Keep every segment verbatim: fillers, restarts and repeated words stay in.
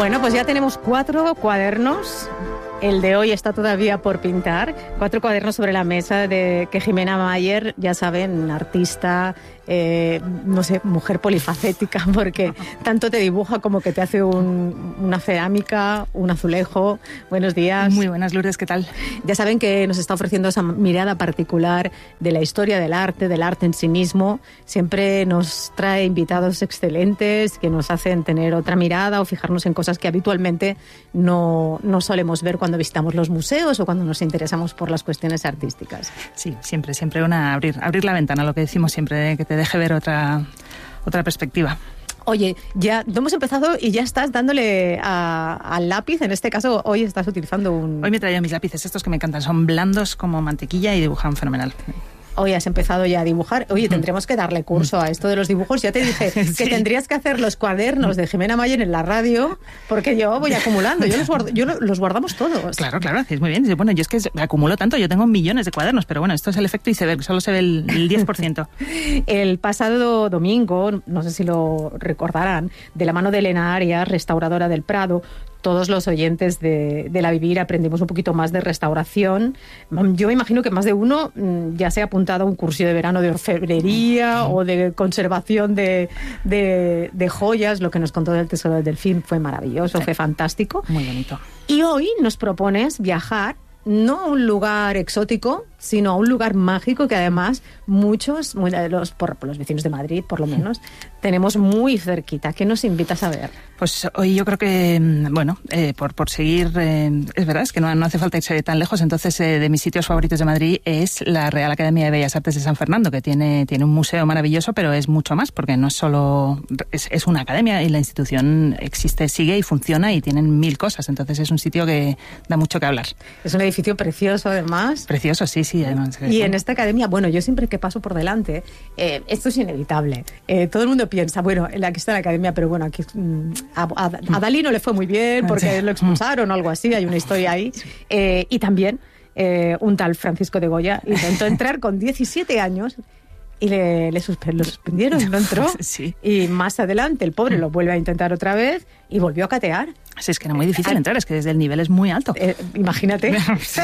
Bueno, pues ya tenemos cuatro cuadernos. El de hoy está todavía por pintar. Cuatro cuadernos sobre la mesa de que Jimena Mayer, ya saben, artista, eh, no sé, mujer polifacética, porque tanto te dibuja como que te hace un, una cerámica, un azulejo. Buenos días. Muy buenas, Lourdes, ¿qué tal? Ya saben que nos está ofreciendo esa mirada particular de la historia del arte, del arte en sí mismo. Siempre nos trae invitados excelentes que nos hacen tener otra mirada o fijarnos en cosas que habitualmente no, no solemos ver cuando visitamos los museos o cuando nos interesamos por las cuestiones artísticas. Sí, siempre, siempre una abrir, abrir la ventana, lo que decimos siempre, que te deje ver otra, otra perspectiva. Oye, ya hemos empezado y ya estás dándole a, al lápiz. En este caso, hoy estás utilizando un... Hoy me he traído mis lápices, estos que me encantan. Son blandos como mantequilla y dibujan fenomenal. Hoy has empezado ya a dibujar. Oye, tendremos que darle curso a esto de los dibujos. Ya te dije que sí, tendrías que hacer los cuadernos de Jimena Mayer en la radio, porque yo voy acumulando. Yo los, guardo, yo los guardamos todos. Claro, claro, hacéis muy bien. Bueno, yo es que acumulo tanto, yo tengo millones de cuadernos, pero bueno, esto es el efecto iceberg, solo se ve el, el diez por ciento. El pasado domingo, no sé si lo recordarán, de la mano de Elena Arias, restauradora del Prado, todos los oyentes de, de La Vivir aprendimos un poquito más de restauración. Yo imagino que más de uno ya se ha apuntado a un curso de verano de orfebrería o de conservación de, de, de joyas. Lo que nos contó del Tesoro del Delfín fue maravilloso, sí, fue fantástico. Muy bonito. Y hoy nos propones viajar no a un lugar exótico, sino a un lugar mágico que además muchos, muy de los, por, por los vecinos de Madrid por lo menos, tenemos muy cerquita. ¿Qué nos invitas a ver? Pues hoy yo creo que, bueno, eh, por, por seguir, eh, es verdad, es que no, no hace falta irse tan lejos, entonces eh, de mis sitios favoritos de Madrid es la Real Academia de Bellas Artes de San Fernando, que tiene, tiene un museo maravilloso, pero es mucho más, porque no es solo, es, es una academia y la institución existe, sigue y funciona y tienen mil cosas, entonces es un sitio que da mucho que hablar. Es un edificio precioso además. Precioso, sí, sí. Además, y en esta academia, bueno, yo siempre que paso por delante, eh, esto es inevitable. Eh, todo el mundo piensa, bueno, aquí está la academia, pero bueno, aquí mm, a, a, a Dalí no le fue muy bien porque lo expulsaron o algo así, hay una historia ahí. Eh, y también eh, un tal Francisco de Goya intentó entrar con diecisiete años y le, le suspe- lo suspendieron, no entró. Sí. Y más adelante el pobre lo vuelve a intentar otra vez y volvió a catear. Sí, es que era muy difícil entrar, es que desde el nivel es muy alto. Eh, imagínate.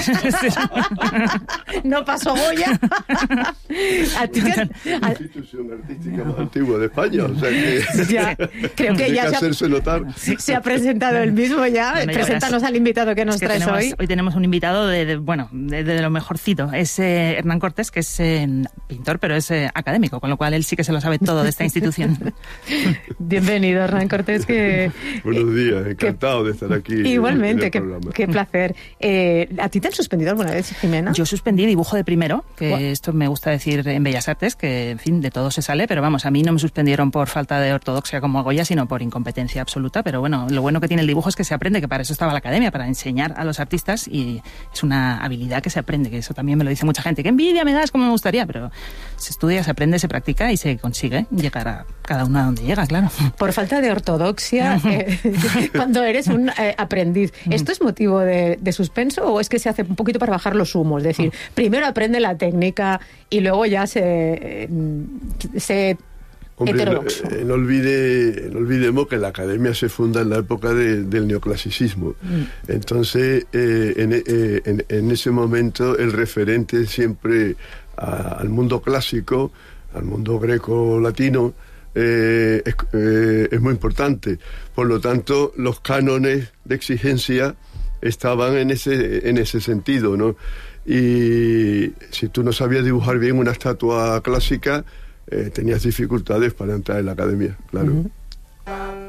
No pasó Goya. ¿A ti que, a... la institución artística más antigua de España, o sea que, ya, creo que ya que se, hacerse ha, notar. se ha presentado el mismo ya. Bueno, preséntanos al invitado que nos es que traes tenemos, hoy. Hoy tenemos un invitado de, de bueno, de, de lo mejorcito. Es eh, Hernán Cortés, que es eh, pintor, pero es eh, académico, con lo cual él sí que se lo sabe todo de esta institución. Bienvenido, Hernán Cortés. Que, Buenos días, encantado que, de estar aquí. Igualmente, en qué, qué placer. Eh, ¿A ti te han suspendido alguna vez, Jimena? Yo suspendí dibujo de primero, que What? esto me gusta decir en Bellas Artes, que en fin, de todo se sale, pero vamos, a mí no me suspendieron por falta de ortodoxia como a Goya, sino por incompetencia absoluta, pero bueno, lo bueno que tiene el dibujo es que se aprende, que para eso estaba la academia, para enseñar a los artistas, y es una habilidad que se aprende, que eso también me lo dice mucha gente, que envidia me das como me gustaría, pero se estudia, se aprende, se practica y se consigue llegar a cada uno a donde llega, claro. Por falta de ortodoxia, eh, cuando eres un eh, aprendiz, ¿esto es motivo de, de suspenso o es que se hace un poquito para bajar los humos? Es decir, primero aprende la técnica y luego ya se... Eh, se Hombre, no, eh, no, olvide, no olvidemos que la academia se funda en la época de, del neoclasicismo. Mm. Entonces, eh, en, eh, en, en ese momento, el referente siempre a, al mundo clásico, al mundo greco-latino, eh, es, eh, es muy importante. Por lo tanto, los cánones de exigencia estaban en ese, en ese sentido, ¿no? Y si tú no sabías dibujar bien una estatua clásica, eh, tenías dificultades para entrar en la academia, claro. Uh-huh.